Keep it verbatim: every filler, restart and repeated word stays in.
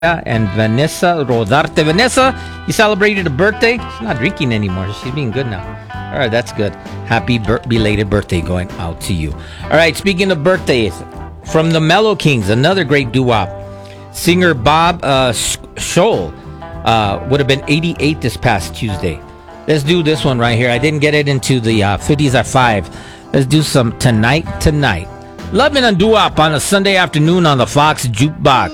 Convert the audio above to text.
and Vanessa Rodarte. Vanessa, you celebrated a birthday? She's not drinking anymore. She's being good now. All right, that's good. Happy ber- belated birthday going out to you. All right, speaking of birthdays, from the Mellow Kings, another great doo-wop. Singer Bob uh, Scholl uh, would have been eighty-eight this past Tuesday. Let's do this one right here. I didn't get it into the uh, fifties at five. Let's do some Tonight Tonight. Lovin' and doo-wop on a Sunday afternoon on the Fox Jukebox.